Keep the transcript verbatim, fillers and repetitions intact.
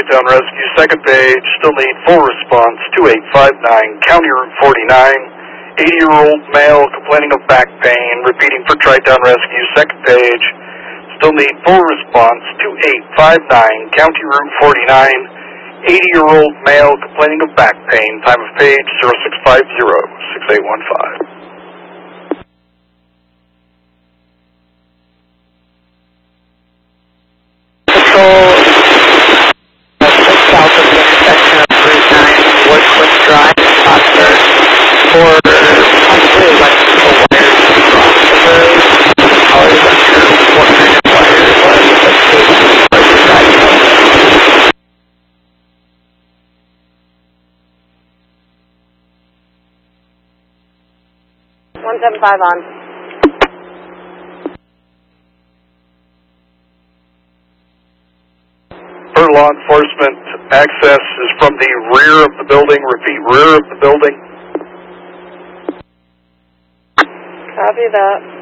Tri-Town Rescue, second page, still need full response, two eight five nine, County Route forty-nine, eighty-year-old male complaining of back pain, repeating for Tri-Town Rescue, second page, still need full response, two eight five nine, County Route forty-nine, eighty-year-old male complaining of back pain, time of page zero six five zero, six eight one five. Or possibly electrical wires across the road. I was unsure what kind of wire it was, but safety was the drive. one seven five on. For law enforcement, access is from the rear of the building. Repeat, rear of the building. Copy that.